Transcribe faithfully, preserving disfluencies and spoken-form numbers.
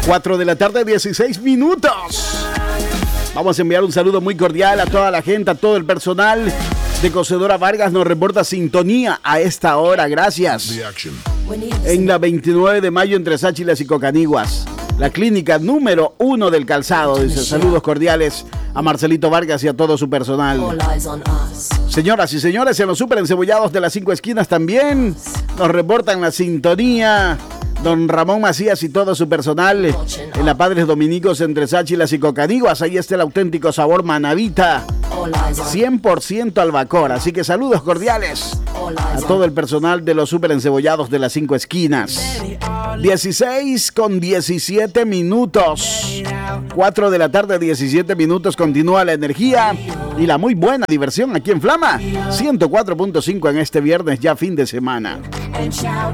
cuatro de la tarde, dieciséis minutos. Vamos a enviar un saludo muy cordial a toda la gente, a todo el personal de Cocedora Vargas. Nos reporta sintonía a esta hora. Gracias. En la veintinueve de mayo entre Sáchilas y Cocaniguas. La clínica número uno del calzado. Dice saludos cordiales a Marcelito Vargas y a todo su personal. Señoras y señores, en los súper encebollados de las cinco esquinas también nos reportan la sintonía. Don Ramón Macías y todo su personal en la Padres Dominicos entre Sáchilas y Cocaniguas. Ahí está el auténtico sabor Manavita, cien por ciento albacora. Así que saludos cordiales a todo el personal de los súper encebollados de las cinco esquinas. dieciséis con diecisiete minutos. cuatro de la tarde, diecisiete minutos. Continúa la energía y la muy buena diversión aquí en Flama ciento cuatro punto cinco en este viernes, ya fin de semana.